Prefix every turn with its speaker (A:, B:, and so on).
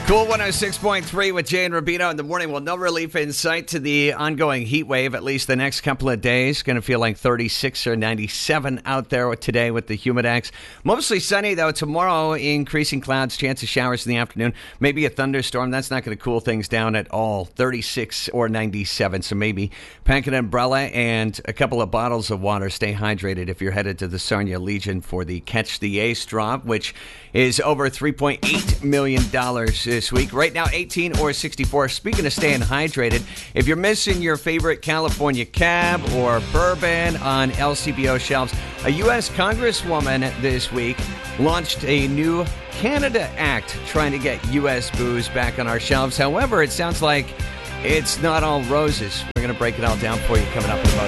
A: Cool 106.3 with Jay and Rubino in the morning. Well, no relief in sight to the ongoing heat wave, at least the next couple of days. Going to feel like 36 or 97 out there today with the humidex. Mostly sunny, though. Tomorrow, increasing clouds, chance of showers in the afternoon. Maybe a thunderstorm. That's not going to cool things down at all. 36 or 97. So maybe pack an umbrella and a couple of bottles of water. Stay hydrated if you're headed to the Sarnia Legion for the Catch the Ace drop, which is over $3.8 million this week. Right now, 18 or 64. Speaking of staying hydrated, if you're missing your favorite California cab or bourbon on LCBO shelves, a U.S. Congresswoman this week launched a new Canada Act trying to get U.S. booze back on our shelves. However, it sounds like it's not all roses. We're going to break it all down for you coming up in about